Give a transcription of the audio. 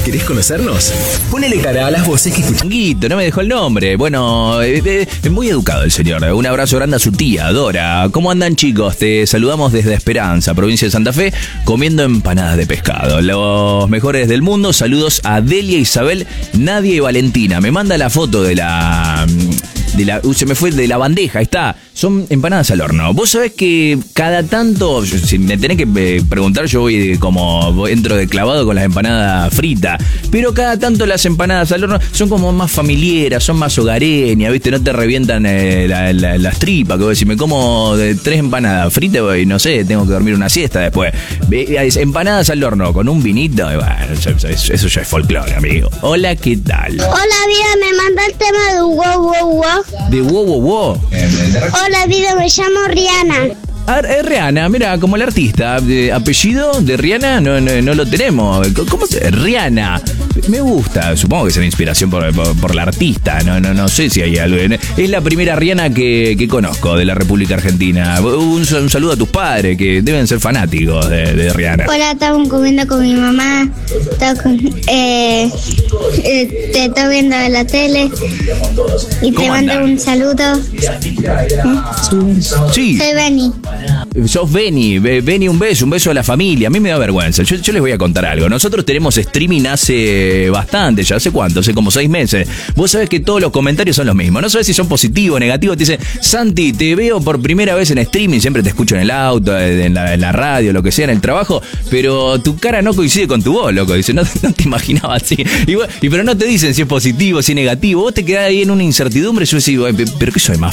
¿Querés conocernos? Ponele cara a las voces que escuchamos. Guito, no me dejó el nombre. Bueno, es muy educado el señor. Un abrazo grande a su tía, Dora. ¿Cómo andan, chicos? Te saludamos desde Esperanza, provincia de Santa Fe, comiendo empanadas de pescado. Los mejores del mundo. Saludos a Delia, Isabel, Nadia y Valentina. Me manda la foto de la bandeja, ahí está. Son empanadas al horno. Vos sabés que cada tanto, si me tenés que preguntar, yo entro de clavado con las empanadas fritas, pero cada tanto las empanadas al horno son como más familiares, son más hogareñas, ¿viste? No te revientan las tripas, que vos decís, me como 3 empanadas fritas y no sé, tengo que dormir una siesta después. Empanadas al horno con un vinito, y bueno, eso ya es folclore, amigo. Hola, ¿qué tal? Hola, vida, me manda el tema de wow, wow, wow. De wow, wow, wow. Hola, vida, me llamo Rihanna. Rihanna, mira, como el artista. Apellido de Rihanna no lo tenemos. ¿Cómo se? Rihanna. Me gusta, supongo que es una inspiración por la artista. No sé si hay algo. Es la primera Rihanna que conozco de la República Argentina. Un saludo a tus padres, que deben ser fanáticos de Rihanna. Hola, estamos comiendo con mi mamá. Te estoy viendo en la tele. Y te mando un saludo. Sí. Soy Benny. Sos Benny, un beso a la familia. A mí me da vergüenza. Yo les voy a contar algo. Nosotros tenemos streaming hace bastante, ya hace cuánto, hace como 6 meses. Vos sabés que todos los comentarios son los mismos. No sabés si son positivos o negativos. Te dicen, Santi, te veo por primera vez en streaming. Siempre te escucho en el auto, en la radio, lo que sea, en el trabajo. Pero tu cara no coincide con tu voz, loco. Dice, no te imaginaba así. Pero no te dicen si es positivo, si es negativo. Vos te quedás ahí en una incertidumbre. Yo decía, pero ¿qué soy más